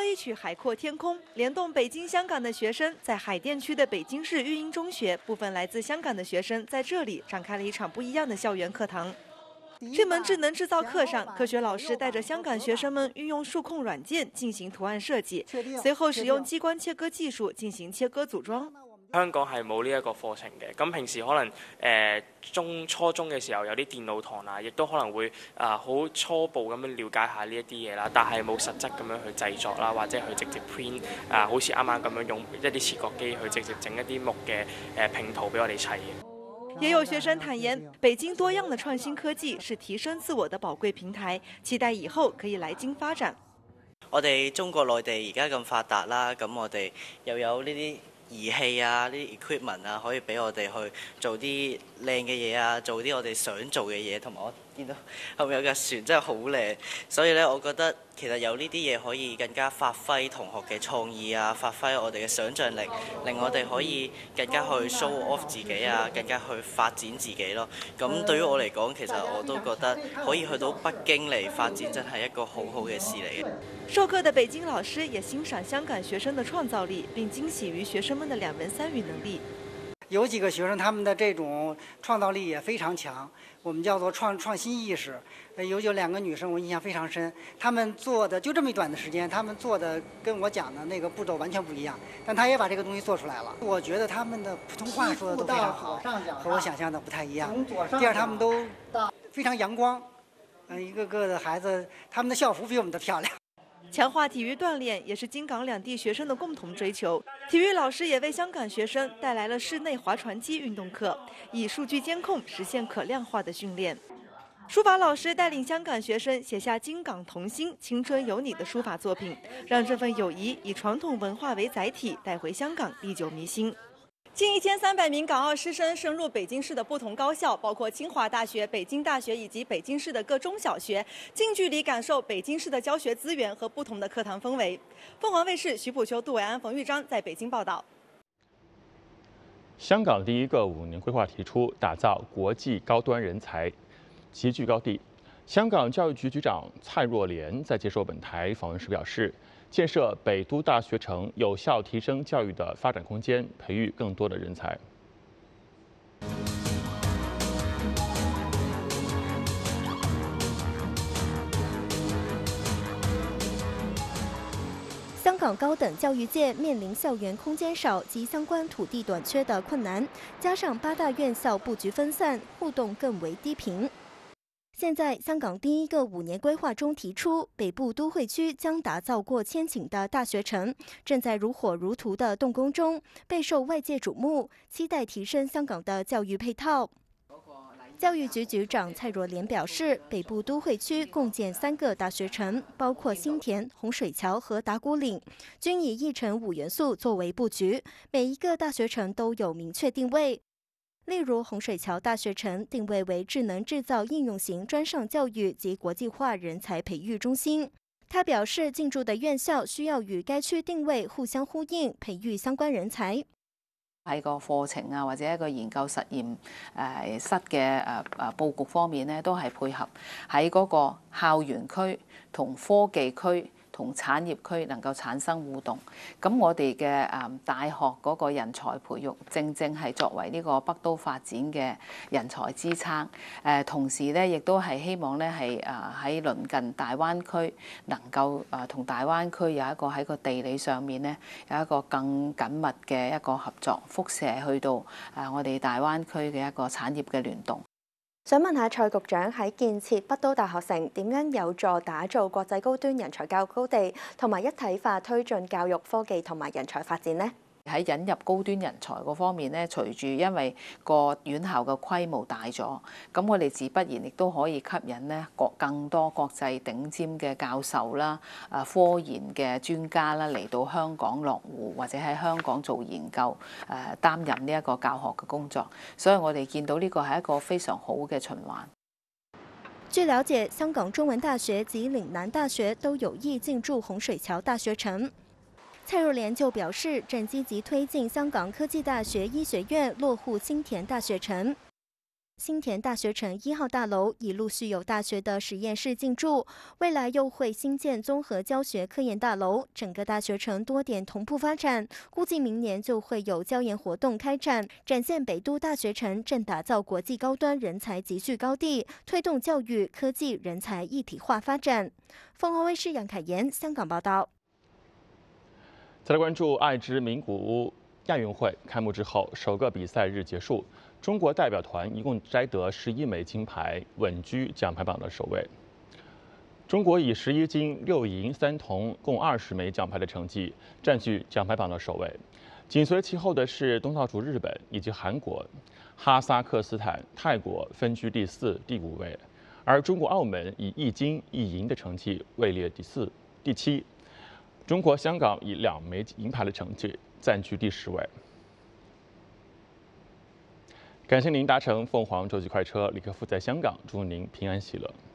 一曲《海阔天空》，联动北京、香港的学生，在海淀区的北京市育英中学，部分来自香港的学生在这里展开了一场不一样的校园课堂。这门智能制造课上，科学老师带着香港学生们运用数控软件进行图案设计，随后使用激光切割技術進行切割組裝。 香港係冇呢一個課程嘅，咁平時可能初中嘅時候有啲電腦堂啊，亦都可能會好初步咁樣了解下呢一啲嘢啦，但係冇實質咁樣去製作啦，或者去直接 print 好似啱啱咁樣用一啲切割機去直接整一啲木嘅拼圖俾我哋砌嘅。 也有學生坦言，北京多樣的創新科技是提升自我的寶貴平台，期待以後可以來京發展。 我哋中國內地而家咁發達啦，咁我哋又有呢啲儀器啊，呢啲 equipment 啊，可以俾我哋去做啲靚嘅嘢啊，做啲我哋想做嘅嘢，同埋我見到後面有架船真係好靚，所以咧，我覺得其實有呢啲嘢可以更加發揮同學嘅創意啊，發揮我哋嘅想像力，令我哋可以更加去 show off 自己啊，更加去發展自己咯。咁對於我嚟講，其實我都覺得可以去到北京嚟發展，真係一個好好嘅事嚟嘅。 授課的北京老師也欣賞香港學生的創造力，並驚喜於學生們的2文3語能力。 有幾個學生他們的這種創造力也非常強，我們叫做創新意識。有2個女生我印象非常深，她們做的就這麼短的時間，她們做的跟我講的那個步驟完全不一樣，但她也把這個東西做出來了。我覺得她們的普通話說的都非常好，和我想象的不太一樣。第二，她們都非常陽光，一個個的孩子，他們的校服比我們的漂亮。 強化體育鍛鍊也是京港兩地學生的共同追求。體育老師也為香港學生帶來了室內划船機運動課，以數據監控實現可量化的訓練。書法老師帶領香港學生寫下京港同心、青春有你的書法作品，讓這份友誼以傳統文化為載體帶回香港，歷久彌新。近1300名港澳師生升入北京市的不同高校，包括清華大學、北京大學以及北京市的各中小學，近距離感受北京市的教學資源和不同的課堂氛圍。鳳凰衛視徐普秋、杜偉安、馮玉章在北京報道。 香港第一個5年規劃提出打造國際高端人才，齊聚高地。香港教育局局長蔡若蓮在接受本台訪問時表示，建設北都大學城有效提升教育的發展空間，培育更多的人才。 香港高等教育界面臨校園空間少及相關土地短缺的困難，加上8大院校佈局分散，互動更為低頻。現在，香港第一個5年規劃中提出，北部都會區將打造過千頃的大學城，正在如火如荼的動工中，備受外界矚目，期待提升香港的教育配套。教育局局長蔡若蓮表示，北部都會區共建3個大學城，包括新田、洪水橋和打鼓嶺，均以1城5元素作為佈局，每一個大學城都有明確定位。例如洪水橋大學城定位為智能製造應用型專上教育及國際化人才培育中心。他表示，進駐的院校需要與該區定位互相呼應，培育相關人才。 喺個課程啊，或者一個研究實驗室嘅佈局方面呢，都係配合喺嗰個校園區同科技區同產業區能夠產生互動。咁我哋嘅大學嗰個人才培育，正係作為呢個北都發展嘅人才支撐。同時咧，亦都係希望咧係喺鄰近大灣區能夠同大灣區有一個喺個地理上面咧有一個更緊密嘅一個合作，輻射去到我哋大灣區嘅一個產業嘅聯動。 想問下蔡局長，喺建設北都大學城點樣有助打造國際高端人才教育高地，同埋一體化推進教育科技同埋人才發展呢？ 喺引入高端人才嗰方面咧，隨住因為個院校嘅規模大咗，咁我哋自不然亦都可以吸引咧更多國際頂尖嘅教授啦、科研嘅專家啦嚟到香港落戶，或者喺香港做研究，擔任呢一個教學嘅工作。所以我哋見到呢個係一個非常好嘅循環。 據了解，香港中文大學及嶺南大學都有意進駐洪水橋大學城。蔡若蓮就表示，正積極推進香港科技大學醫學院落戶新田大學城。 新田大学城1号大楼已陆续有大学的实验室进驻，未来又会新建综合教学科研大楼，整个大学城多点同步发展，估计明年就会有教研活动开展，展现北都大学城正打造国际高端人才集聚高地，推动教育、科技、人才一体化发展。凤凰卫视杨凯妍香港报道。 再来关注爱知名古屋亚运会开幕之后，首个比赛日结束，中国代表团一共摘得11枚金牌，稳居奖牌榜的首位。中国以11金6银3铜共20枚奖牌的成绩占据奖牌榜的首位，紧随其后的是东道主日本以及韩国，哈萨克斯坦、泰国分居第4、第5位，而中国澳门以1金1银的成绩位列第4、第7。中国香港以2枚银牌的成绩暂居第10位。感谢您搭乘凤凰洲际快车，李克夫在香港，祝您平安喜乐。